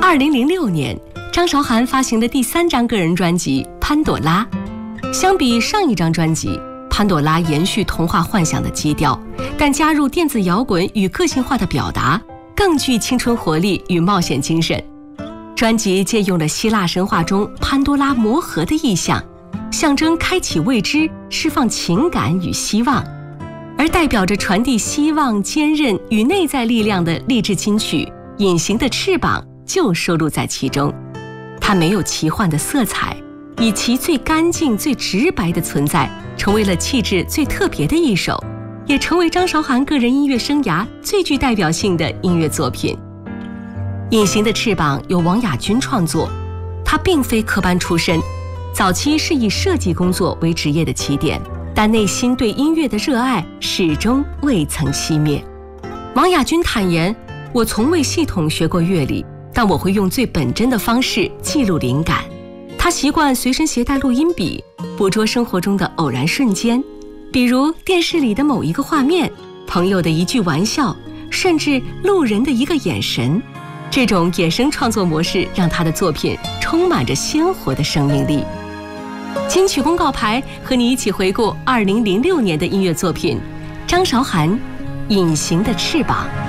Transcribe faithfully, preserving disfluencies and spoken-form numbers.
二零零六年，张韶涵发行的第三张个人专辑《潘朵拉》。相比上一张专辑，《潘朵拉》延续童话幻想的基调，但加入电子摇滚与个性化的表达，更具青春活力与冒险精神。专辑借用了希腊神话中潘多拉魔盒的意象，象征开启未知、释放情感与希望，而代表着传递希望、坚韧与内在力量的励志金曲《隐形的翅膀》就收录在其中。它没有奇幻的色彩，以其最干净、最直白的存在，成为了气质最特别的一首，也成为张韶涵个人音乐生涯最具代表性的音乐作品。隐形的翅膀由王雅君创作，他并非科班出身，早期是以设计工作为职业的起点，但内心对音乐的热爱始终未曾熄灭。王雅君坦言，我从未系统学过乐理，但我会用最本真的方式记录灵感。他习惯随身携带录音笔，捕捉生活中的偶然瞬间，比如电视里的某一个画面，朋友的一句玩笑，甚至路人的一个眼神。这种野生创作模式让他的作品充满着鲜活的生命力。金曲公告牌和你一起回顾二零零六年的音乐作品，张韶涵《隐形的翅膀》。